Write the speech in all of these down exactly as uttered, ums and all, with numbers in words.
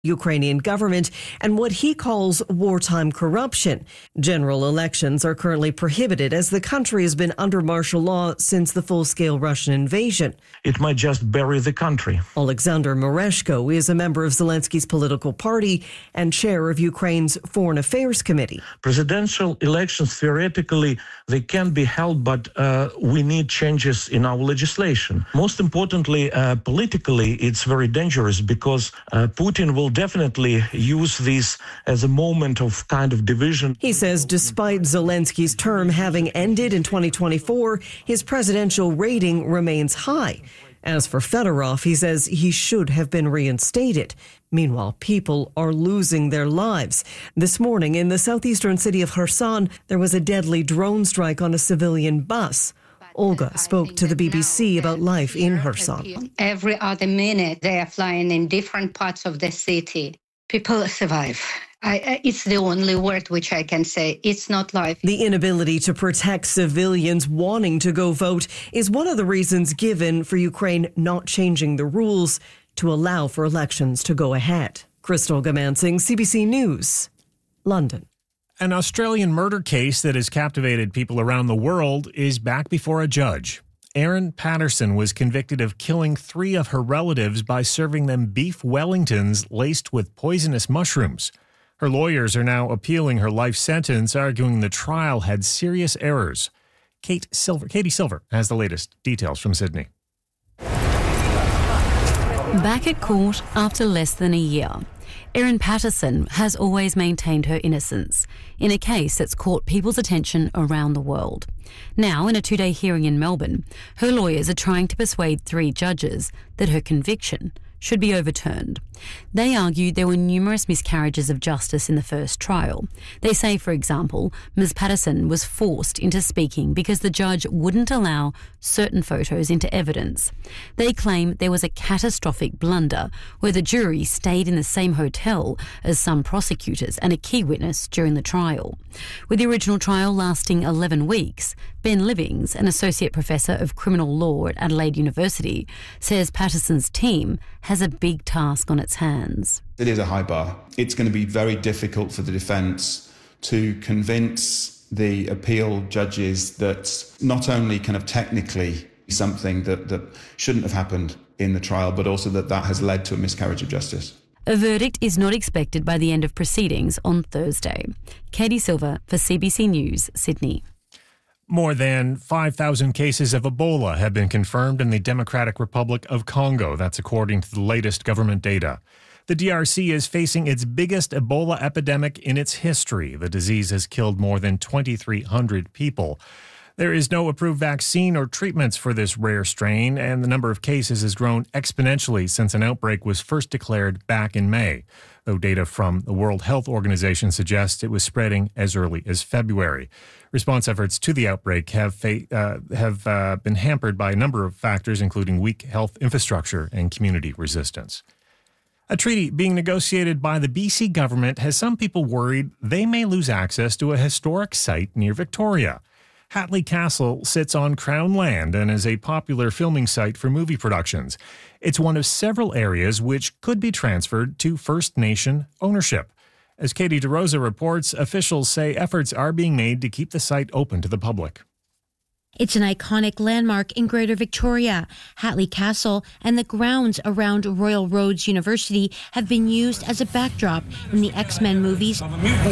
Ukrainian government and what he calls wartime corruption. General elections are currently prohibited as the country has been under martial law since the full-scale Russian invasion. It might just bury the country. Alexander Mereshko is a member of Zelensky's political party and chair of Ukraine's Foreign Affairs Committee. Presidential elections, theoretically, they can be held, but uh, we need changes in our legislation. Most importantly, uh, politically, it's very dangerous because uh, Putin will definitely use this as a moment of kind of division. He says despite Zelensky's term having ended in twenty twenty-four, his presidential rating remains high. As for Fedorov, he says he should have been reinstated. Meanwhile, people are losing their lives. This morning in the southeastern city of Kherson, there was a deadly drone strike on a civilian bus. Olga spoke to the B B C about life in Kherson. Every other minute, they are flying in different parts of the city. People survive. I, it's the only word which I can say. It's not life. The inability to protect civilians wanting to go vote is one of the reasons given for Ukraine not changing the rules to allow for elections to go ahead. Crystal Gamansing, C B C News, London. An Australian murder case that has captivated people around the world is back before a judge. Erin Patterson was convicted of killing three of her relatives by serving them beef Wellingtons laced with poisonous mushrooms. Her lawyers are now appealing her life sentence, arguing the trial had serious errors. Kate Silver, Katie Silver has the latest details from Sydney. Back at court after less than a year, Erin Patterson has always maintained her innocence in a case that's caught people's attention around the world. Now, in a two-day hearing in Melbourne, her lawyers are trying to persuade three judges that her conviction should be overturned. They argue there were numerous miscarriages of justice in the first trial. They say, for example, Miz Patterson was forced into speaking because the judge wouldn't allow certain photos into evidence. They claim there was a catastrophic blunder where the jury stayed in the same hotel as some prosecutors and a key witness during the trial. With the original trial lasting eleven weeks, Ben Livings, an associate professor of criminal law at Adelaide University, says Patterson's team has a big task on its hands. It is a high bar. It's going to be very difficult for the defence to convince the appeal judges that not only kind of technically something that, that shouldn't have happened in the trial, but also that that has led to a miscarriage of justice. A verdict is not expected by the end of proceedings on Thursday. Katie Silver for C B C News, Sydney. More than five thousand cases of Ebola have been confirmed in the Democratic Republic of Congo. That's according to the latest government data. The D R C is facing its biggest Ebola epidemic in its history. The disease has killed more than twenty-three hundred people. There is no approved vaccine or treatments for this rare strain, and the number of cases has grown exponentially since an outbreak was first declared back in May, though data from the World Health Organization suggests it was spreading as early as February. Response efforts to the outbreak have fa- uh, have uh, been hampered by a number of factors, including weak health infrastructure and community resistance. A treaty being negotiated by the B C government has some people worried they may lose access to a historic site near Victoria. Hatley Castle sits on Crown land and is a popular filming site for movie productions. It's one of several areas which could be transferred to First Nation ownership. As Katie DeRosa reports, officials say efforts are being made to keep the site open to the public. It's an iconic landmark in Greater Victoria. Hatley Castle and the grounds around Royal Roads University have been used as a backdrop in the X-Men movies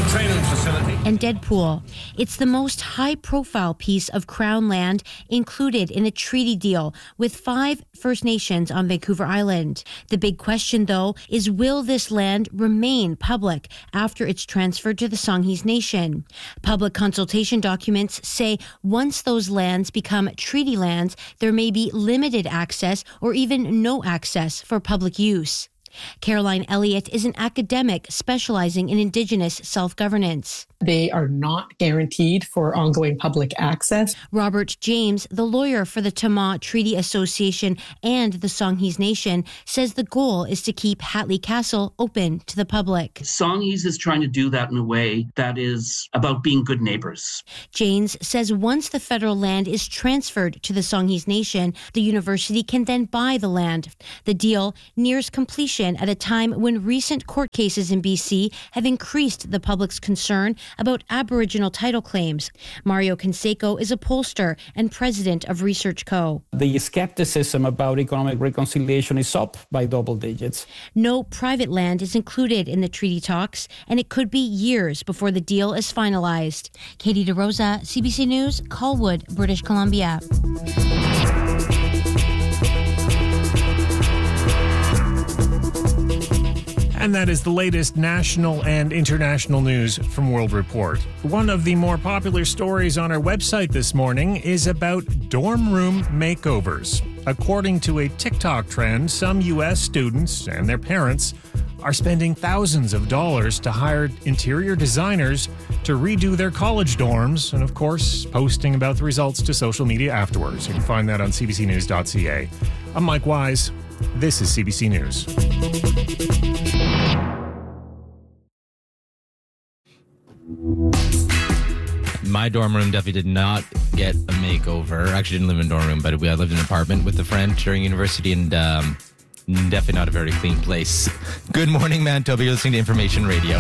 and Deadpool. It's the most high-profile piece of Crown land included in a treaty deal with five First Nations on Vancouver Island. The big question, though, is will this land remain public after it's transferred to the Songhees Nation? Public consultation documents say once those lands become treaty lands, there may be limited access or even no access for public use. Caroline Elliott is an academic specializing in Indigenous self-governance. They are not guaranteed for ongoing public access. Robert James, the lawyer for the Tama Treaty Association and the Songhees Nation, says the goal is to keep Hatley Castle open to the public. Songhees is trying to do that in a way that is about being good neighbors. James says once the federal land is transferred to the Songhees Nation, the university can then buy the land. The deal nears completion at a time when recent court cases in B C have increased the public's concern about Aboriginal title claims. Mario Canseco is a pollster and president of Research Co. The skepticism about economic reconciliation is up by double digits. No private land is included in the treaty talks, and it could be years before the deal is finalized. Katie DeRosa, C B C News, Colwood, British Columbia. And that is the latest national and international news from World Report. One of the more popular stories on our website this morning is about dorm room makeovers. According to a TikTok trend, some U S students and their parents are spending thousands of dollars to hire interior designers to redo their college dorms, and of course, posting about the results to social media afterwards. You can find that on c b c news dot c a. I'm Mike Wise. This is C B C News. My dorm room definitely did not get a makeover. I actually didn't live in a dorm room, but we I lived in an apartment with a friend during university, and um, definitely not a very clean place. Good morning, Manitoba. You're listening to Information Radio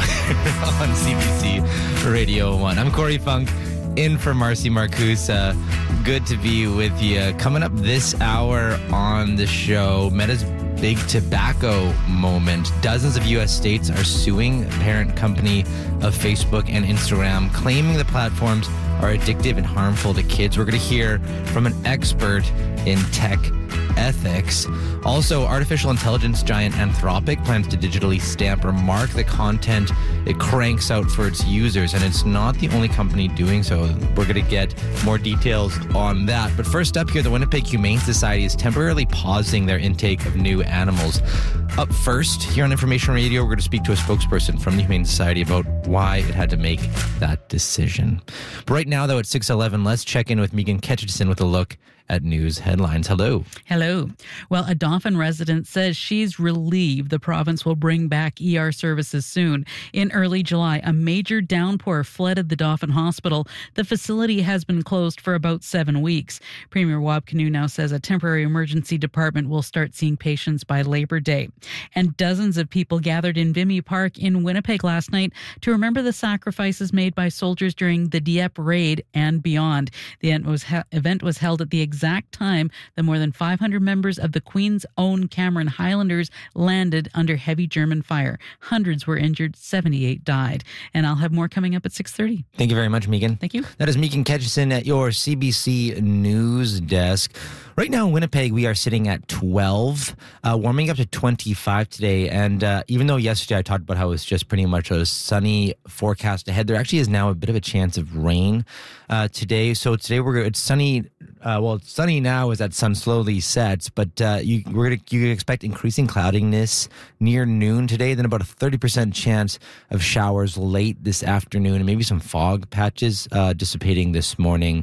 on C B C Radio one. I'm Corey Funk, in for Marcy Marcuse. Uh, good to be with you. Coming up this hour on the show, Meta's big tobacco moment. Dozens of U S states are suing the parent company of Facebook and Instagram, claiming the platforms are addictive and harmful to kids. We're going to hear from an expert in tech ethics. Also, artificial intelligence giant Anthropic plans to digitally stamp or mark the content it cranks out for its users, and it's not the only company doing so. We're going to get more details on that. But first up here, the Winnipeg Humane Society is temporarily pausing their intake of new animals. Up first, here on Information Radio, we're going to speak to a spokesperson from the Humane Society about why it had to make that decision. But right now, though, at six eleven, let's check in with Megan Ketchison with a look at news headlines. Hello. Hello. Well, a Dauphin resident says she's relieved the province will bring back E R services soon. In early July, a major downpour flooded the Dauphin Hospital. The facility has been closed for about seven weeks. Premier Wab Kinew now says a temporary emergency department will start seeing patients by Labor Day. And dozens of people gathered in Vimy Park in Winnipeg last night to remember the sacrifices made by soldiers during the Dieppe raid and beyond. The event was, he- event was held at the exact time that more than five hundred members of the Queen's Own Cameron Highlanders landed under heavy German fire. Hundreds were injured, seventy-eight died. And I'll have more coming up at six thirty. Thank you very much, Megan. Thank you. That is Megan Ketchison at your C B C News desk. Right now in Winnipeg, we are sitting at twelve, uh, warming up to twenty-five today. And uh, even though yesterday I talked about how it's just pretty much a sunny forecast ahead, there actually is now a bit of a chance of rain uh, today. So today we're it's sunny. Uh, well, it's sunny now as that sun slowly sets, but uh, you we're gonna you can expect increasing cloudiness near noon today. Then about a thirty percent chance of showers late this afternoon, and maybe some fog patches uh, dissipating this morning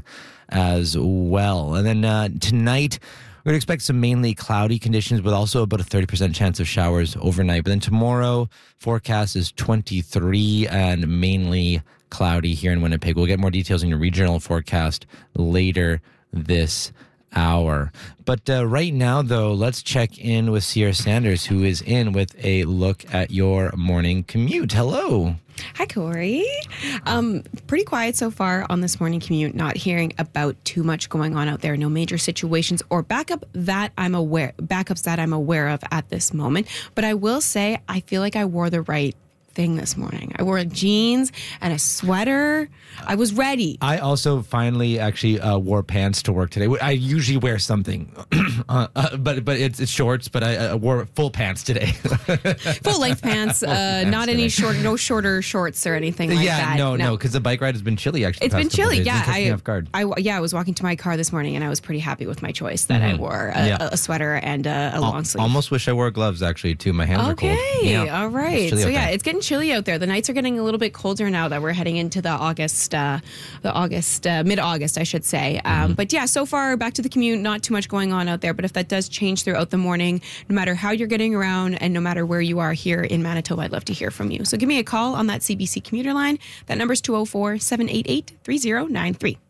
as well. And then uh, tonight, we're going to expect some mainly cloudy conditions, but also about a thirty percent chance of showers overnight. But then tomorrow, forecast is twenty-three and mainly cloudy here in Winnipeg. We'll get more details in your regional forecast later this hour. But uh, right now, though, let's check in with Sierra Sanders, who is in with a look at your morning commute. Hello. Hi, Corey. Um, pretty quiet so far on this morning commute, not hearing about too much going on out there. No major situations or backup that I'm aware, backups that I'm aware of at this moment. But I will say, I feel like I wore the right thing this morning. I wore jeans and a sweater. I was ready. I also finally actually uh, wore pants to work today. I usually wear something, uh, uh, but but it's, it's shorts. But I, I wore full pants today. Full length pants. Uh, pants not today. Any short, no shorter shorts or anything like yeah, that. Yeah, no, no, because no, the bike ride has been chilly. Actually, it's been chilly. Yeah, I, off guard. I, yeah, I was walking to my car this morning and I was pretty happy with my choice that mm-hmm. I wore a, yeah. a sweater and a, a long sleeve. Almost wish I wore gloves actually too. My hands okay. are cold. Okay, yeah. All right. So yeah, there. it's getting chilly out there. The nights are getting a little bit colder now that we're heading into the August, uh, the August, uh, mid-August, I should say. Um, mm-hmm. But yeah, so far back to the commute, not too much going on out there. But if that does change throughout the morning, no matter how you're getting around and no matter where you are here in Manitoba, I'd love to hear from you. So give me a call on that C B C commuter line. That number's two oh four, seven eight eight, three oh nine three.